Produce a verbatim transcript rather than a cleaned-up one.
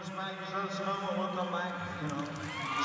Spank, Zullen ze nou wel come back, you know.